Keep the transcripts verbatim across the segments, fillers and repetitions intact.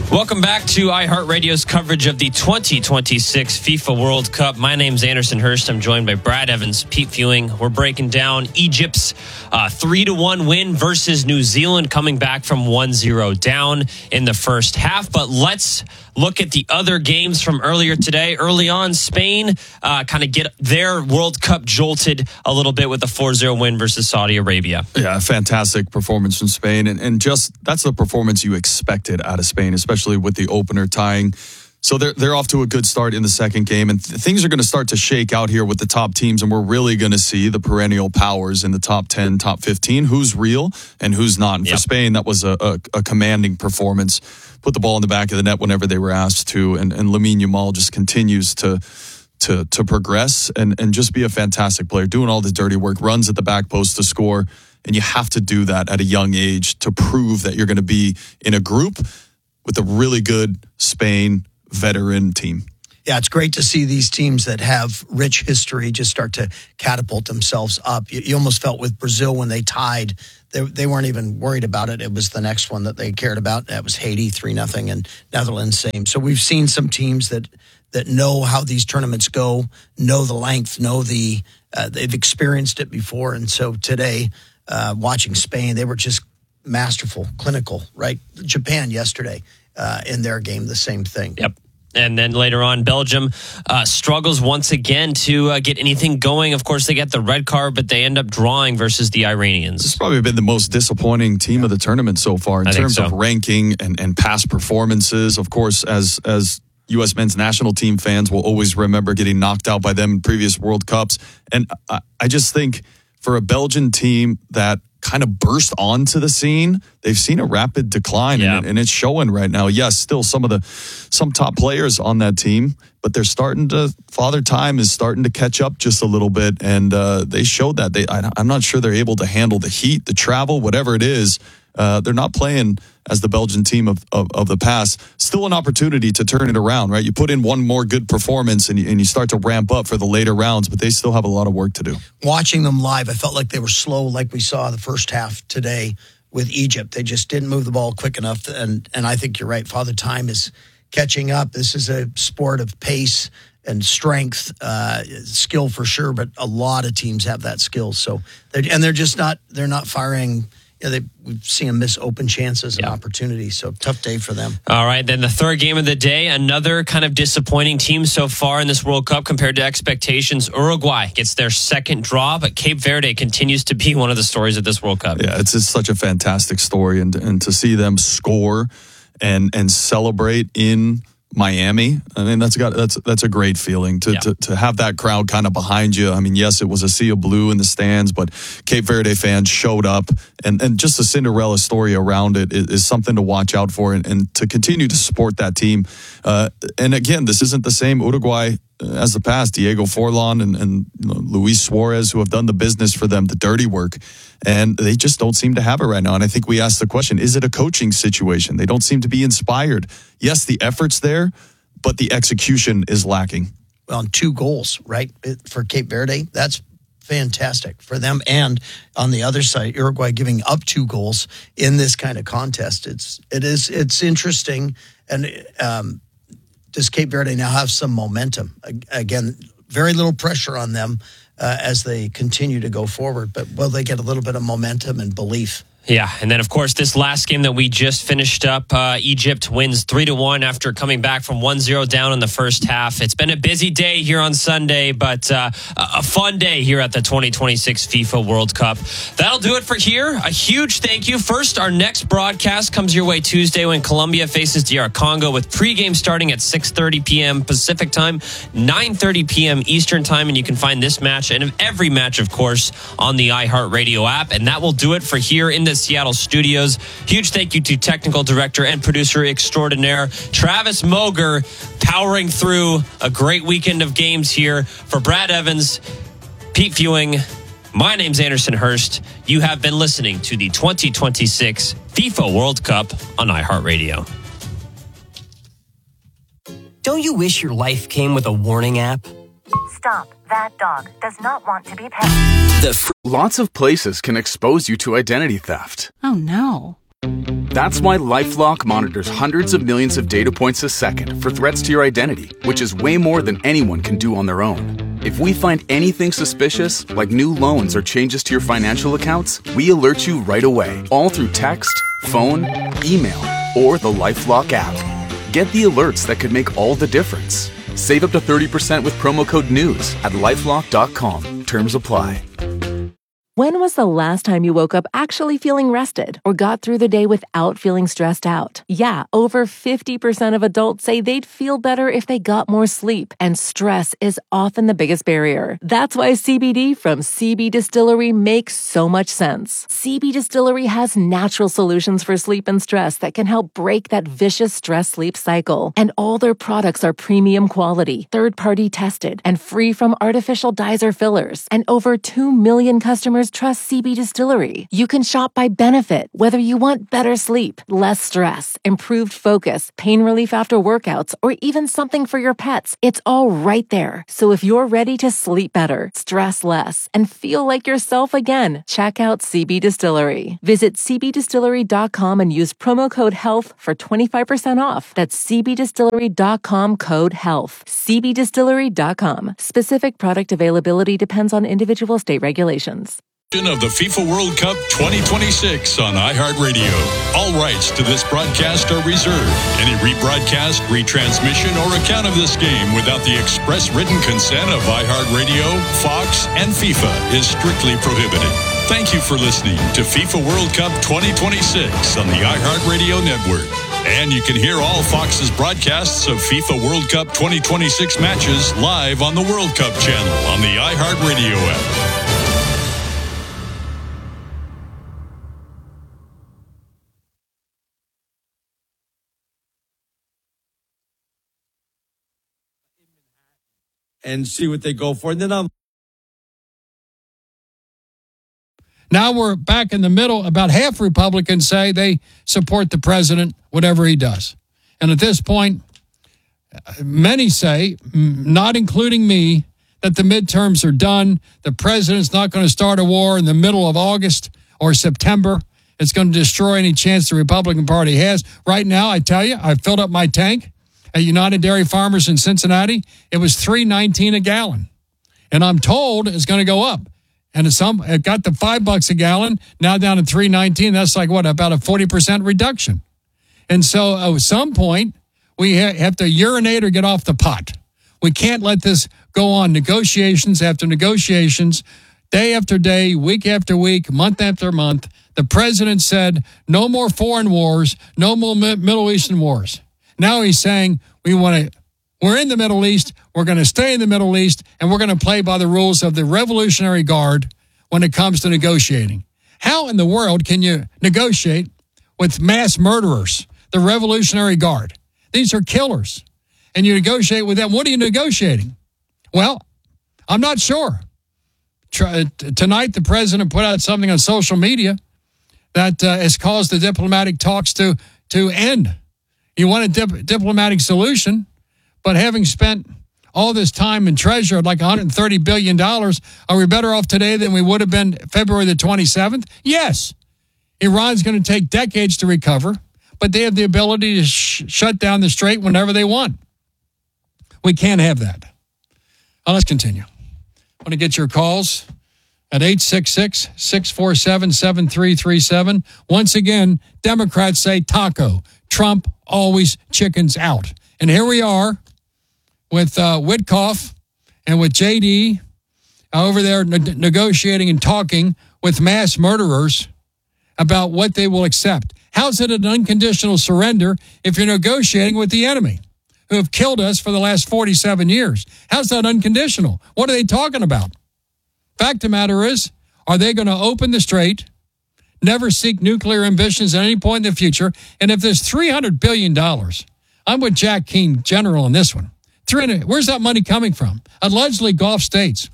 Welcome back to iHeartRadio's coverage of the twenty twenty-six FIFA World Cup. My name's Anderson Hurst. I'm joined by Brad Evans, Pete Fewing. We're breaking down Egypt's uh, three to one win versus New Zealand, coming back from one zero down in the first half. But let's look at the other games from earlier today. Early on, Spain uh, kind of get their World Cup jolted a little bit with a four zero win versus Saudi Arabia. Yeah, fantastic performance from Spain. And, and just that's the performance you expected out of Spain, especially with the opener tying. So they're they're off to a good start in the second game, and th- things are going to start to shake out here with the top teams, and we're really going to see the perennial powers in the top ten, top fifteen, who's real and who's not. And yep. for Spain, that was a, a, a commanding performance. Put the ball in the back of the net whenever they were asked to, and, and Lamine Yamal just continues to to to progress and, and just be a fantastic player, doing all the dirty work, runs at the back post to score, and you have to do that at a young age to prove that you're going to be in a group with a really good Spain veteran team. Yeah, it's great to see these teams that have rich history just start to catapult themselves up. You, you almost felt with Brazil when they tied, they, they weren't even worried about it. It was the next one that they cared about. That was Haiti, three nothing, and Netherlands, same. So we've seen some teams that that know how these tournaments go, know the length, know the, uh, they've experienced it before. And so today, uh, watching Spain, they were just masterful, clinical, right? Japan yesterday uh, in their game, the same thing. Yep. And then later on, Belgium uh, struggles once again to uh, get anything going. Of course, they get the red card, but they end up drawing versus the Iranians. This has probably been the most disappointing team of the tournament so far in I terms so. of ranking and, and past performances. Of course, as as U S men's national team fans will always remember getting knocked out by them in previous World Cups. And I, I just think for a Belgian team that kind of burst onto the scene, they've seen a rapid decline, yeah. and, and it's showing right now. Yes, still some of the some top players on that team, but they're starting to, Father Time is starting to catch up just a little bit, and uh, they showed that. They, I, I'm not sure they're able to handle the heat, the travel, whatever it is. Uh, they're not playing as the Belgian team of, of, of the past. Still an opportunity to turn it around, right? You put in one more good performance and you, and you start to ramp up for the later rounds, but they still have a lot of work to do. Watching them live, I felt like they were slow like we saw the first half today with Egypt. They just didn't move the ball quick enough, and, and I think you're right. Father Time is catching up. This is a sport of pace and strength, uh, skill for sure, but a lot of teams have that skill. So, they're, and they're just not, they're not firing. Yeah, they, we've seen them miss open chances and yeah. opportunities, so tough day for them. All right, then the third game of the day, another kind of disappointing team so far in this World Cup compared to expectations. Uruguay gets their second draw, but Cape Verde continues to be one of the stories of this World Cup. Yeah, it's just such a fantastic story, and and to see them score and and celebrate in Miami, I mean that's got that's that's a great feeling to, yeah. to to have that crowd kind of behind you. I mean, yes, it was a sea of blue in the stands, but Cape Verde fans showed up, and and just the Cinderella story around it is, is something to watch out for, and, and to continue to support that team. Uh, and again, this isn't the same Uruguay as the past. Diego Forlan and, and you know, Luis Suarez, who have done the business for them, the dirty work, and they just don't seem to have it right now. And I think we asked the question, is it a coaching situation? They don't seem to be inspired. Yes, the effort's there, but the execution is lacking. Well, two goals, right, for Cape Verde. That's fantastic for them. And on the other side, Uruguay giving up two goals in this kind of contest. It's, it is, it's interesting. And, um, does Cape Verde now have some momentum? Again, very little pressure on them uh, as they continue to go forward, but will they get a little bit of momentum and belief? Yeah, and then, of course, this last game that we just finished up, uh, Egypt wins three to one after coming back from one zero down in the first half. It's been a busy day here on Sunday, but uh, a fun day here at the twenty twenty-six FIFA World Cup. That'll do it for here. A huge thank you. First, our next broadcast comes your way Tuesday when Colombia faces D R Congo, with pregame starting at six thirty p.m. Pacific time, nine thirty p.m. Eastern time, and you can find this match and every match, of course, on the iHeartRadio app. And that will do it for here in the Seattle studios. Huge thank you to technical director and producer extraordinaire Travis Moger, powering through a great weekend of games here. For Brad Evans, Pete Fewing, my name's Anderson Hurst. You have been listening to the twenty twenty-six FIFA World Cup on iHeartRadio. Don't you wish your life came with a warning app? Stop. That dog does not want to be pet. The fr- Lots of places can expose you to identity theft. Oh, no. That's why LifeLock monitors hundreds of millions of data points a second for threats to your identity, which is way more than anyone can do on their own. If we find anything suspicious, like new loans or changes to your financial accounts, we alert you right away, all through text, phone, email, or the LifeLock app. Get the alerts that could make all the difference. Save up to thirty percent with promo code NEWS at lifelock dot com. Terms apply. When was the last time you woke up actually feeling rested or got through the day without feeling stressed out? Yeah, over fifty percent of adults say they'd feel better if they got more sleep, and stress is often the biggest barrier. That's why C B D from C B Distillery makes so much sense. C B Distillery has natural solutions for sleep and stress that can help break that vicious stress-sleep cycle. And all their products are premium quality, third-party tested, and free from artificial dyes or fillers. And over two million customers trust C B Distillery. You can shop by benefit, whether you want better sleep, less stress, improved focus, pain relief after workouts, or even something for your pets. It's all right there. So if you're ready to sleep better, stress less, and feel like yourself again, check out C B Distillery. Visit c b distillery dot com and use promo code HEALTH for twenty-five percent off. That's c b distillery dot com code HEALTH. c b distillery dot com. Specific product availability depends on individual state regulations. Of the FIFA World Cup twenty twenty-six on iHeartRadio. All rights to this broadcast are reserved. Any rebroadcast, retransmission, or account of this game without the express written consent of iHeartRadio, Fox, and FIFA is strictly prohibited. Thank you for listening to FIFA World Cup twenty twenty-six on the iHeartRadio network. And you can hear all Fox's broadcasts of FIFA World Cup twenty twenty-six matches live on the World Cup channel on the iHeartRadio app. And see what they go for. And then I'm. Now we're back in the middle. About half Republicans say they support the president, whatever he does. And at this point, many say, not including me, that the midterms are done. The president's not going to start a war in the middle of August or September. It's going to destroy any chance the Republican Party has. Right now, I tell you, I filled up my tank at United Dairy Farmers in Cincinnati. It was three nineteen a gallon. And I'm told it's going to go up. And it's some, it got to five bucks a gallon, now down to three nineteen. That's like, what, about a forty percent reduction. And so at some point, we ha- have to urinate or get off the pot. We can't let this go on. Negotiations after negotiations, day after day, week after week, month after month. The president said, no more foreign wars, no more Middle Eastern wars. Now he's saying we want to, we're in the Middle East, we're going to stay in the Middle East, and we're going to play by the rules of the Revolutionary Guard when it comes to negotiating. How in the world can you negotiate with mass murderers, the Revolutionary Guard? These are killers. And you negotiate with them. What are you negotiating? Well, I'm not sure. Tonight, the president put out something on social media that uh, has caused the diplomatic talks to, to end. You want a dip- diplomatic solution, but having spent all this time and treasure, like one hundred thirty billion dollars, are we better off today than we would have been February the twenty-seventh? Yes. Iran's going to take decades to recover, but they have the ability to sh- shut down the strait whenever they want. We can't have that. Now, let's continue. I want to get your calls at eight six six, six four seven, seven three three seven. Once again, Democrats say taco. Trump always chickens out. And here we are with uh, Witkoff and with J D over there ne- negotiating and talking with mass murderers about what they will accept. How's it an unconditional surrender if you're negotiating with the enemy who have killed us for the last forty-seven years? How's that unconditional? What are they talking about? Fact of the matter is, are they going to open the strait, never seek nuclear ambitions at any point in the future? And if there's three hundred billion dollars, I'm with Jack Keane, General, on this one. three hundred, where's that money coming from? Allegedly Gulf states.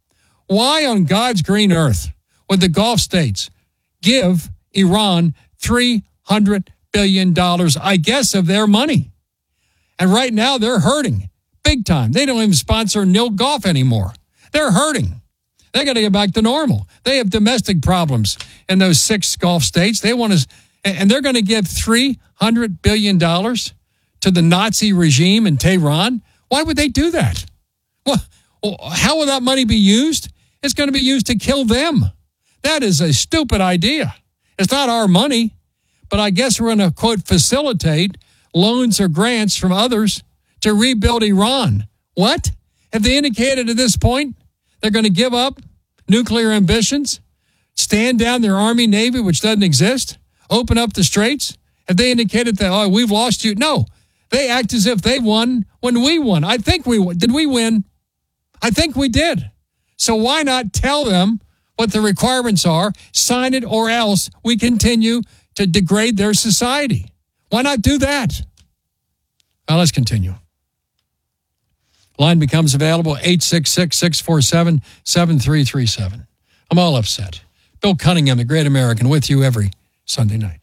Why on God's green earth would the Gulf states give Iran three hundred billion dollars, I guess, of their money? And right now they're hurting big time. They don't even sponsor Nil Golf anymore. They're hurting. They got to get back to normal. They have domestic problems in those six Gulf states. They want to And they're going to give three hundred billion dollars to the Nazi regime in Tehran? Why would they do that? Well, how will that money be used? It's going to be used to kill them. That is a stupid idea. It's not our money, but I guess we're going to, quote, facilitate loans or grants from others to rebuild Iran. What? Have they indicated at this point they're going to give up nuclear ambitions, stand down their Army, Navy, which doesn't exist, open up the straits? Have they indicated that, oh, we've lost you? No. They act as if they won when we won. I think we won. Did we win? I think we did. So why not tell them what the requirements are, sign it, or else we continue to degrade their society? Why not do that? Well, let's continue. Line becomes available, eight six six, six four seven, seven three three seven. I'm all upset. Bill Cunningham, the Great American, with you every Sunday night.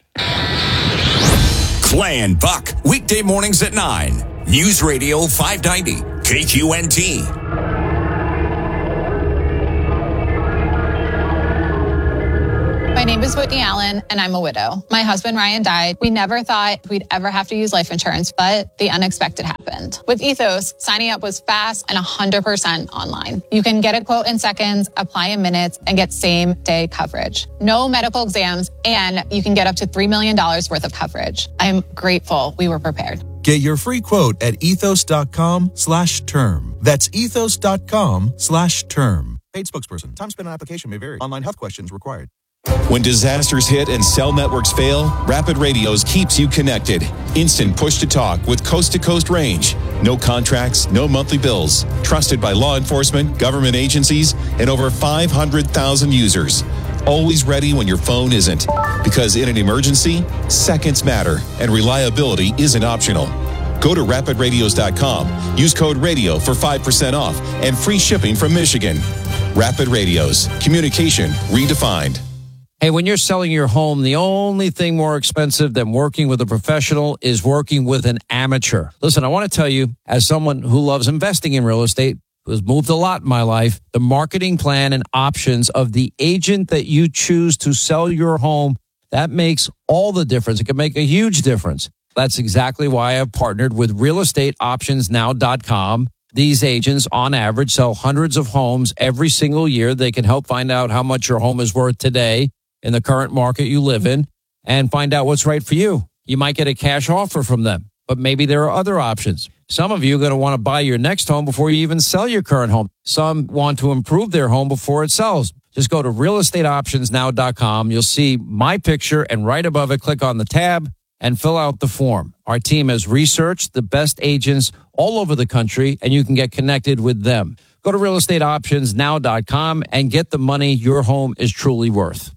Clay and Buck, weekday mornings at nine. News Radio five ninety, K Q N T. My name is Whitney Allen, and I'm a widow. My husband, Ryan, died. We never thought we'd ever have to use life insurance, but the unexpected happened. With Ethos, signing up was fast and one hundred percent online. You can get a quote in seconds, apply in minutes, and get same-day coverage. No medical exams, and you can get up to three million dollars worth of coverage. I'm grateful we were prepared. Get your free quote at ethos.com slash term. That's ethos.com slash term. Paid spokesperson. Time spent on application may vary. Online health questions required. When disasters hit and cell networks fail, Rapid Radios keeps you connected. Instant push-to-talk with coast-to-coast range. No contracts, no monthly bills. Trusted by law enforcement, government agencies, and over five hundred thousand users. Always ready when your phone isn't. Because in an emergency, seconds matter, and reliability isn't optional. Go to rapid radios dot com. Use code RADIO for five percent off and free shipping from Michigan. Rapid Radios. Communication redefined. Hey, when you're selling your home, the only thing more expensive than working with a professional is working with an amateur. Listen, I want to tell you, as someone who loves investing in real estate, who has moved a lot in my life, the marketing plan and options of the agent that you choose to sell your home, that makes all the difference. It can make a huge difference. That's exactly why I've partnered with real estate options now dot com. These agents, on average, sell hundreds of homes every single year. They can help find out how much your home is worth today in the current market you live in and find out what's right for you. You might get a cash offer from them, but maybe there are other options. Some of you are going to want to buy your next home before you even sell your current home. Some want to improve their home before it sells. Just go to real estate options now dot com. You'll see my picture, and right above it, click on the tab and fill out the form. Our team has researched the best agents all over the country, and you can get connected with them. Go to real estate options now dot com and get the money your home is truly worth.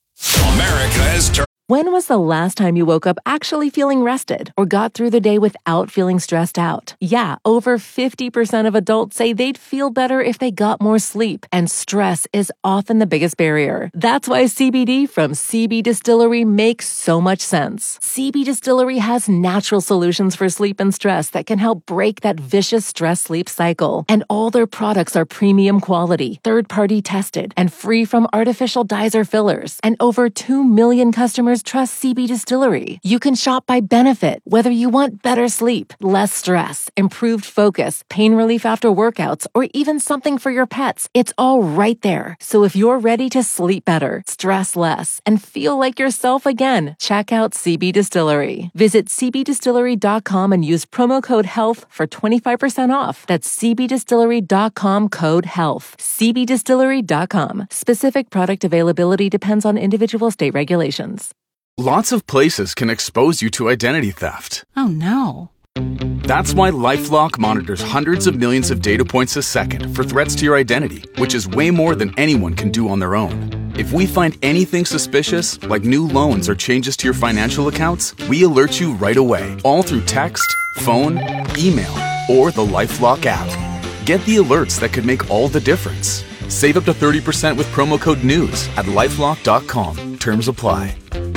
America has turned. When was the last time you woke up actually feeling rested or got through the day without feeling stressed out? Yeah, over fifty percent of adults say they'd feel better if they got more sleep, and stress is often the biggest barrier. That's why C B D from C B Distillery makes so much sense. C B Distillery has natural solutions for sleep and stress that can help break that vicious stress-sleep cycle. And all their products are premium quality, third-party tested, and free from artificial dyes or fillers. And over two million customers trust C B Distillery. You can shop by benefit, whether you want better sleep, less stress, improved focus, pain relief after workouts, or even something for your pets. It's all right there. So if you're ready to sleep better, stress less, and feel like yourself again, check out C B Distillery. Visit c b distillery dot com and use promo code HEALTH for twenty-five percent off. That's c b distillery dot com code HEALTH. c b distillery dot com. Specific product availability depends on individual state regulations. Lots of places can expose you to identity theft. Oh no. That's why LifeLock monitors hundreds of millions of data points a second for threats to your identity, which is way more than anyone can do on their own. If we find anything suspicious, like new loans or changes to your financial accounts, we alert you right away, all through text, phone, email, or the LifeLock app. Get the alerts that could make all the difference. Save up to thirty percent with promo code NEWS at lifelock dot com. Terms apply.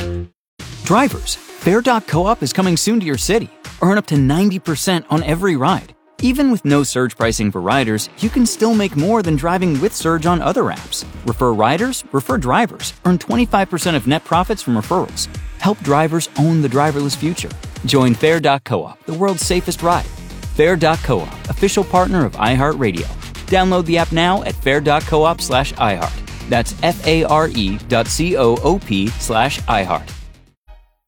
Drivers, Fair dot coop is coming soon to your city. Earn up to ninety percent on every ride. Even with no surge pricing for riders, you can still make more than driving with Surge on other apps. Refer riders, refer drivers. Earn twenty-five percent of net profits from referrals. Help drivers own the driverless future. Join Fair dot coop, the world's safest ride. Fair dot coop, official partner of iHeartRadio. Download the app now at fair dot coop slash iHeart. That's F A R E dot C O O P slash iHeart.